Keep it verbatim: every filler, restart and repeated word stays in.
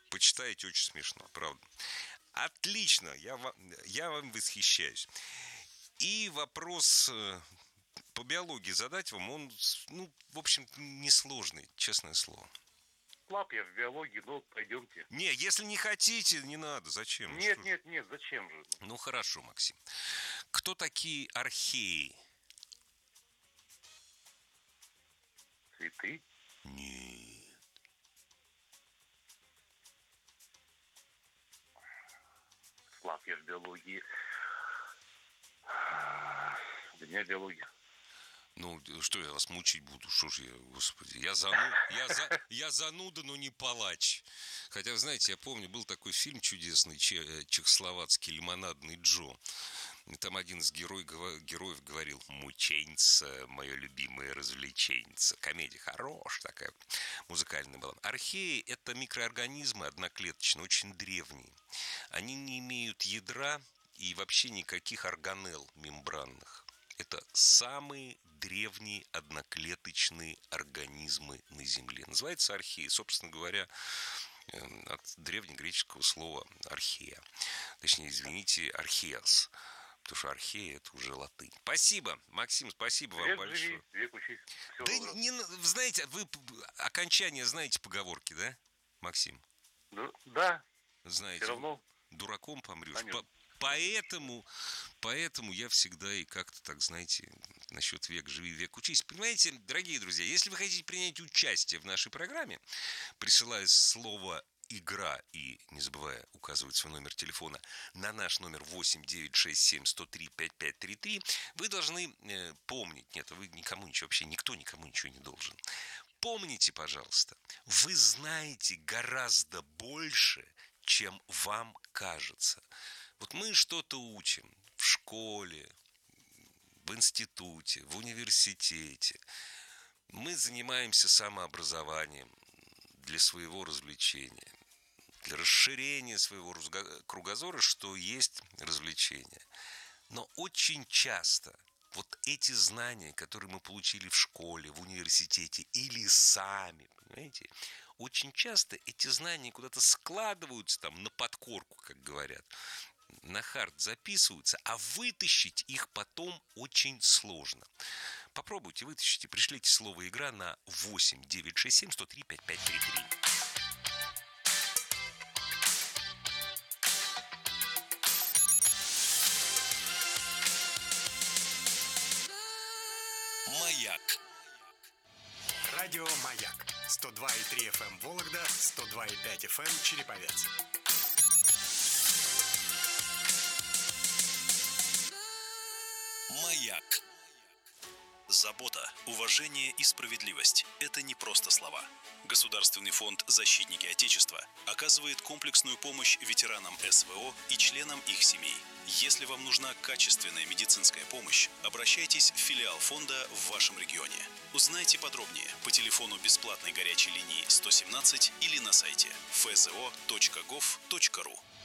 Почитаете, очень смешно, правда. Отлично, я вам, я вам восхищаюсь. И вопрос э, по биологии задать вам, он, ну, в общем, несложный, честное слово. Слаб я в биологии, но пойдемте. Не, если не хотите, не надо. Зачем? Ну, Нет, что ж. нет, нет, зачем же? Ну, хорошо, Максим. Кто такие археи? Цветы? Нет. Слаб я в биологии. Для меня биология. Ну, что я вас мучить буду? Что ж я, господи. Я, зану... я, за... я зануда, но не палач. Хотя, знаете, я помню, был такой фильм чудесный, че... чехословацкий, «Лимонадный Джо». И там один из герой... героев говорил: «Мученьца, мое любимое развлеченьце». Комедия хорошая такая, музыкальная была. Археи – это микроорганизмы одноклеточные, очень древние. Они не имеют ядра и вообще никаких органелл мембранных. Это самые древние одноклеточные организмы на Земле. Называется археи, собственно говоря, от древнегреческого слова архея. Точнее, извините, археос. Потому что архея – это уже латынь. Спасибо, Максим, спасибо вам Век большое. живи, век учись. Всего Да доброго. не, знаете, вы окончание знаете поговорки, да, Максим? Ну, да, Знаете, все равно. дураком помрешь. Конечно. Поэтому, поэтому я всегда и как-то так, знаете, насчет век живи, век учись. Понимаете, дорогие друзья, если вы хотите принять участие в нашей программе, присылая слово «игра» и, не забывая указывать свой номер телефона на наш номер восемь девятьсот шестьдесят семь сто три пятьдесят пять тридцать три, вы должны э, помнить, нет, вы никому ничего, вообще никто никому ничего не должен. Помните, пожалуйста, вы знаете гораздо больше, чем вам кажется. Вот мы что-то учим в школе, в институте, в университете. Мы занимаемся самообразованием для своего развлечения, для расширения своего кругозора, что есть развлечение. Но очень часто вот эти знания, которые мы получили в школе, в университете или сами, понимаете, очень часто эти знания куда-то складываются там на подкорку, как говорят, на хард записываются, а вытащить их потом очень сложно. Попробуйте, вытащите, пришлите слово «игра» на восемь девятьсот шестьдесят семь сто три пятьдесят пять тридцать три. Маяк. Радио «Маяк». сто два и три эф эм Вологда, сто два и пять эф эм Череповец. Маяк. Забота, уважение и справедливость – это не просто слова. Государственный фонд «Защитники Отечества» оказывает комплексную помощь ветеранам эс вэ о и членам их семей. Если вам нужна качественная медицинская помощь, обращайтесь в филиал фонда в вашем регионе. Узнайте подробнее по телефону бесплатной горячей линии сто семнадцать или на сайте эф зэ о точка гов точка ру.